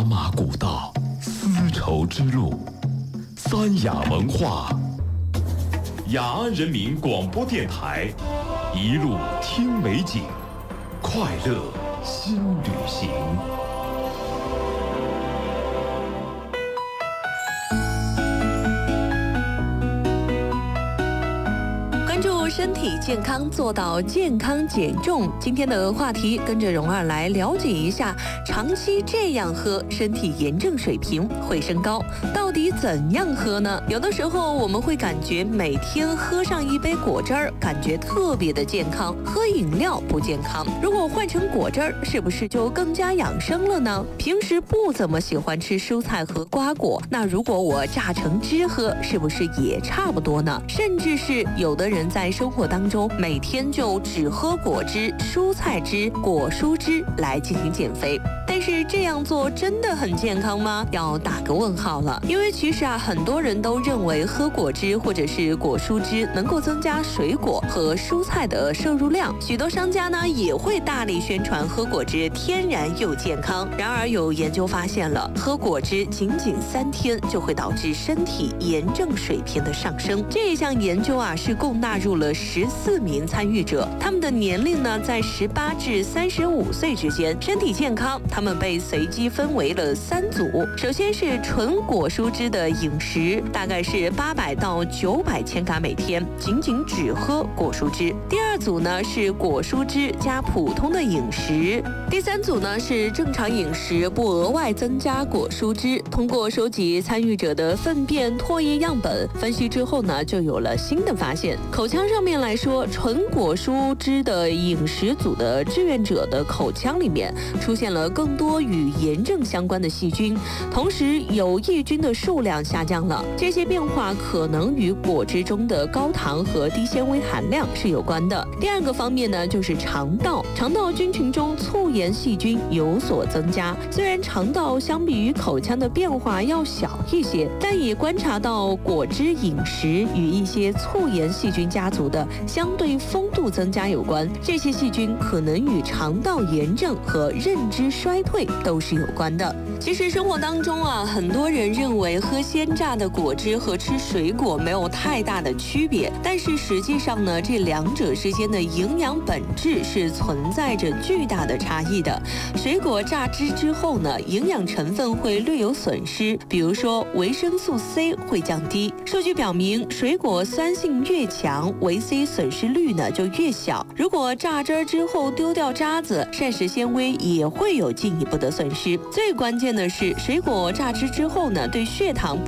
马古道，丝绸之路，三雅文化。雅安人民广播电台，一路听美景，快乐新旅行。 身体健康，做到健康减重。今天的话题，跟着蓉儿来了解一下，长期这样喝，身体炎症水平会升高。到底怎样喝呢？有的时候我们会感觉每天喝上一杯果汁儿，感觉特别的健康。喝饮料不健康，如果换成果汁儿，是不是就更加养生了呢？平时不怎么喜欢吃蔬菜和瓜果，那如果我榨成汁喝，是不是也差不多呢？甚至是有的人在生活当中每天就只喝果汁、蔬菜汁、果蔬汁来进行减肥，但是这样做真的很健康吗？要打个问号了。因为其实很多人都认为喝果汁或者是果蔬汁能够增加水果和蔬菜的摄入量，许多商家呢也会大力宣传喝果汁天然又健康。然而有研究发现了，喝果汁仅3天就会导致身体炎症水平的上升。这一项研究是共纳入了14名参与者，他们的年龄呢在18至35岁之间，身体健康。他们被随机分为了3组，首先是纯果蔬汁的饮食，大概是800到900千卡每天，仅只喝果蔬汁。第2组呢是果蔬汁加普通的饮食，第3组呢是正常饮食，不额外增加果蔬汁。通过收集参与者的粪便、唾液样本分析之后呢，就有了新的发现。口腔上面来说，纯果蔬汁的饮食组的志愿者的口腔里面出现了更多与炎症相关的细菌，同时有益菌的数量下降了。这些变化可能与果汁中的高糖和低纤维含量是有关的。第2个方面呢，就是肠道菌群中促炎细菌有所增加。虽然肠道相比于口腔的变化要小一些，但也观察到果汁饮食与一些促炎细菌家族的相对丰度增加有关。这些细菌可能与肠道炎症和认知衰退都是有关的。其实生活当中很多人认为喝鲜榨的果汁和吃水果没有太大的区别，但是实际上呢，这两者之间的营养本质是存在着巨大的差异的。水果榨汁之后呢，营养成分会略有损失，比如说维生素 C 会降低。数据表明，水果酸性越强，维 C 损失率呢就越小。如果榨汁之后丢掉渣子，膳食纤维也会有进一步的损失。最关键的是，水果榨汁之后呢，对血糖